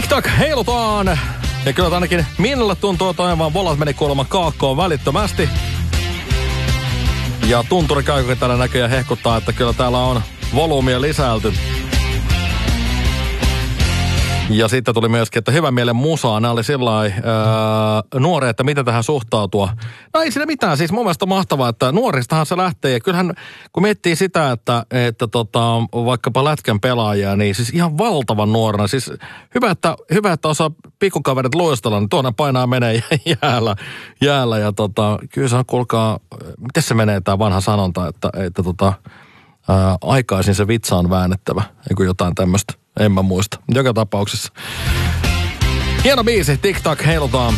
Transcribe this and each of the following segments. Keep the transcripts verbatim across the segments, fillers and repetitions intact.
TikTok heilutaan. Ja kyllä ainakin minulle tuntuu toimivan volat meni kuulemma kaakkoon välittömästi. Ja tunturi käykökin täällä näköjään hehkuttaa, että kyllä täällä on volyymia lisäilty. Ja sitten tuli myöskin, että hyvän mielen musaa. Nämä oli sillai öö, nuoria, että miten tähän suhtautua. No ei siinä mitään. Siis mun mielestä mahtavaa, että nuoristahan se lähtee. Ja kyllähän kun miettii sitä, että, että tota, vaikkapa lätkän pelaajia, niin siis ihan valtavan nuorena. Siis hyvä, että, hyvä, että osaa pikkukaverit luistella, niin tuonne painaa menee jäällä. jäällä ja tota, kyllä se on, kuulkaa, miten se menee tämä vanha sanonta, että, että tota, ää, aikaisin se vitsa on väännettävä. Eiku jotain tämmöistä. En mä muista. Joka tapauksessa. Hieno biisi, TikTok heilutaan.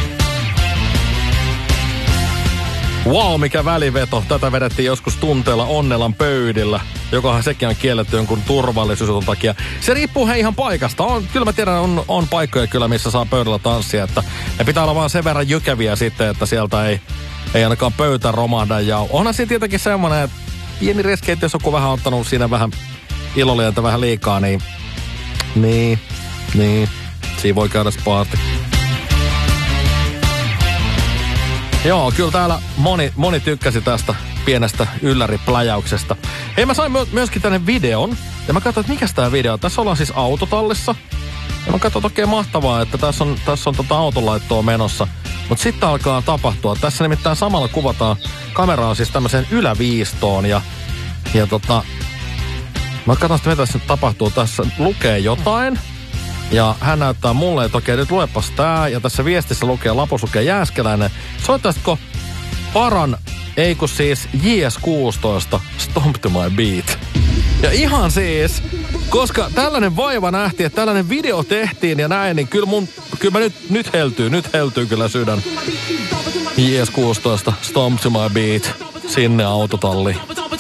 Wow, mikä väliveto. Tätä vedettiin joskus tunteella Onnelan pöydillä. Jokohan sekin on kielletty jonkun turvallisuuden takia. Se riippuu hei ihan paikasta. On, kyllä mä tiedän, on, on paikkoja kyllä, missä saa pöydällä tanssia. Että ne pitää olla vaan sen verran jykeviä sitten, että sieltä ei, ei ainakaan pöytä romahda. Ja onhan siinä tietenkin semmoinen, että pieni riski, että jos joku vähän ottanut siinä vähän ilolientä vähän liikaa, niin Niin, niin. Siinä voi käydä spaati. Joo, kyllä täällä moni, moni tykkäsi tästä pienestä ylläripläjäyksestä. Hei, mä sain my- myöskin tänne videon. Ja mä katsoin, että mikäs tää video on. Tässä ollaan siis autotallissa. Ja mä katsoin, oikein mahtavaa, että tässä on, tässä on tota autolaittoa menossa. Mutta sitten alkaa tapahtua. Tässä nimittäin samalla kuvataan kameraa siis tämmöiseen yläviistoon. Ja, ja tota... Mä katson sitten, mitä tässä tapahtuu. Tässä lukee jotain. Ja hän näyttää mulle, että okei, nyt luepas tää. Ja tässä viestissä lukee, lapussa lukee Jääskeläinen. Soittaisitko Paran, ei kun siis J S kuusitoista, Stomp to my beat. Ja ihan siis, koska tällainen vaiva nähtiin, että tällainen video tehtiin ja näin, niin kyllä mun, kyllä mä nyt, nyt heltyy, nyt heltyy kyllä sydän. J S kuusitoista, Stomp to my beat, sinne autotalliin.